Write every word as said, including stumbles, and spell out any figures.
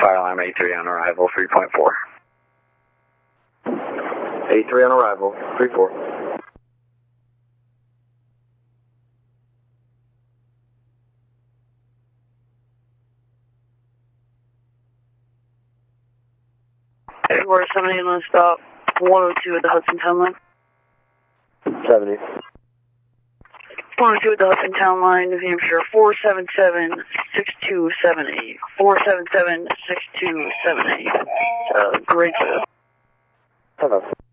Fire alarm A three on arrival, three point four. A three on arrival, three four. We're seventy on stop, one oh two at the Hudson Town Line. seventy. one oh two at the Hudson Town Line, New Hampshire, four seven seven, six two seven eight. four seven seven, six two seven eight. Uh, great. Hello.